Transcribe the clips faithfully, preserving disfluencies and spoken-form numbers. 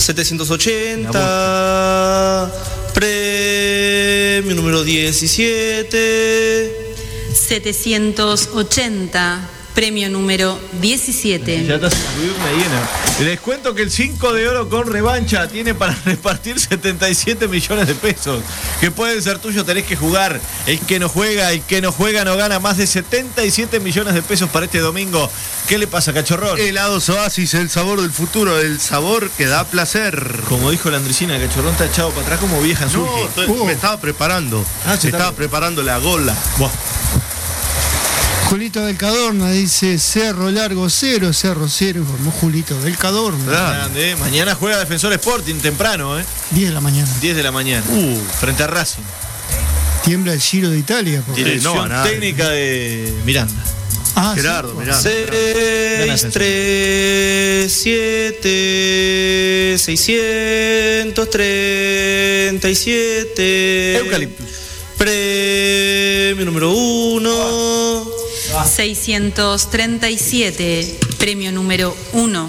setecientos ochenta. Premio número diecisiete. setecientos ochenta. Premio número diecisiete. Ya está sin subir una hiena. Les cuento que el cinco de oro con revancha tiene para repartir setenta y siete millones de pesos. Que pueden ser tuyos, tenés que jugar. El que no juega, el que no juega no gana. Más de setenta y siete millones de pesos para este domingo. ¿Qué le pasa, Cachorrón? Helados Oasis, el sabor del futuro, el sabor que da placer. Como dijo la Andresina, Cachorrón está echado para atrás como vieja en No, surge. estoy- me estaba preparando. Ah, se me está estaba preparando la gola. Buah. Julito del Cadorna dice Cerro Largo cero, Cerro cero, informó Julito del Cadorna. Grande, ¿eh? Mañana juega Defensor Sporting temprano, ¿eh? diez de la mañana. diez de la mañana. Uh. Frente a Racing. Tiembla el Giro de Italia. Porque... Dirección no, nada. técnica de Miranda. Ah, Gerardo, sí, mirá. seis, tres, siete, seiscientos treinta y siete. Eucaliptus. Premio número uno. seiscientos treinta y siete. Premio número uno.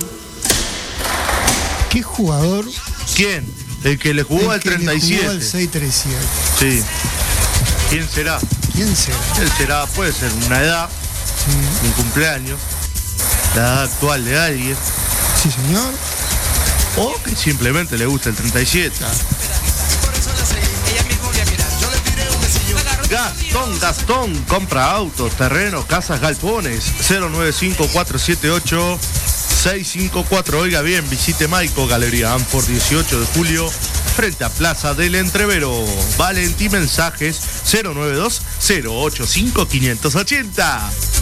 ¿Qué jugador? ¿Quién? El que le jugó el al que le treinta y siete. jugó al seiscientos treinta y siete. Sí. ¿Quién será? ¿Quién será? Él será, puede ser una edad, Sí, un cumpleaños, la edad actual de alguien, sí, señor. o que simplemente le gusta el treinta y siete. Gastón, Gastón, compra autos, terrenos, casas, galpones. Cero nueve cinco cuatro siete ocho seis cinco cuatro. Oiga bien, visite Maico, Galería Anfort, dieciocho de julio, frente a Plaza del Entrevero. Valentín Mensajes cero nueve dos cero ocho cinco cinco ochenta.